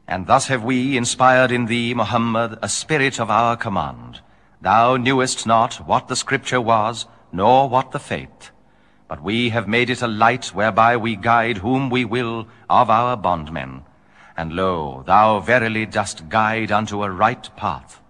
And thus have we inspired in thee, Muhammad, a spirit of our command. Thou knewest not what the scripture was, nor what the faith. But we have made it a light whereby we guide whom we will of our bondmen. And lo, thou verily dost guide unto a right path.